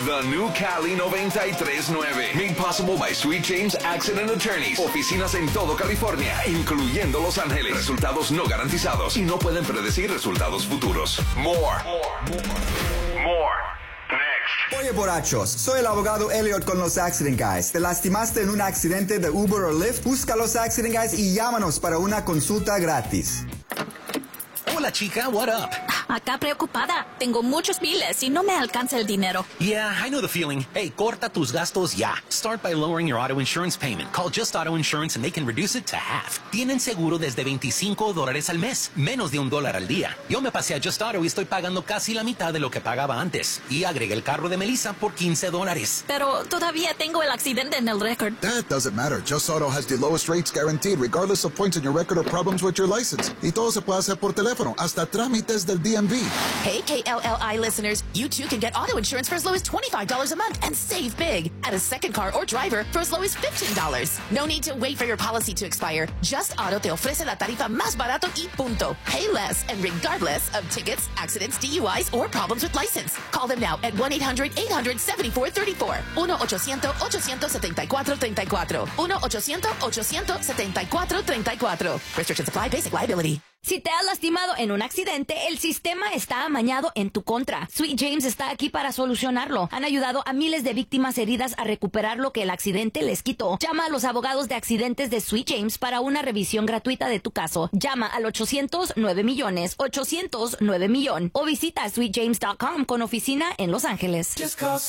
The New Cali 93.9. Made possible by Sweet James Accident Attorneys. Oficinas en todo California, incluyendo Los Ángeles. Resultados no garantizados y no pueden predecir resultados futuros. More. Next. Oye, borrachos, soy el abogado Elliot con los Accident Guys. ¿Te lastimaste en un accidente de Uber o Lyft? Busca los Accident Guys y llámanos para una consulta gratis. Hola, chica, what up? Acá preocupada. Tengo muchos biles y no me alcanza el dinero. Yeah, I know the feeling. Hey, corta tus gastos ya. Start by lowering your auto insurance payment. Call Just Auto Insurance and they can reduce it to half. Tienen seguro desde $25 al mes, menos de $1 al día. Yo me pasé a Just Auto y estoy pagando casi la mitad de lo que pagaba antes. Y agregué el carro de Melissa por $15. Pero todavía tengo el accidente en el récord. That doesn't matter. Just Auto has the lowest rates guaranteed, regardless of points in your record or problems with your license. Y todo se puede hacer por teléfono, hasta trámites del DMV. Hey, KLLI listeners, you too can get auto insurance for as low as $25 a month and save big. Add a second car or driver for as low as $15. No need to wait for your policy to expire. Just Auto te ofrece la tarifa más barato y punto. Pay less and regardless of tickets, accidents, DUIs, or problems with license. Call them now at 1-800-800-7434. 1-800-874-34. 1-800-874-34. Restrictions apply. Basic liability. Si te has lastimado en un accidente, el sistema está amañado en tu contra. Sweet James está aquí para solucionarlo. Han ayudado a miles de víctimas heridas a recuperar lo que el accidente les quitó. Llama a los abogados de accidentes de Sweet James para una revisión gratuita de tu caso. Llama al 800-9 800-9 o visita sweetjames.com con oficina en Los Ángeles. Just call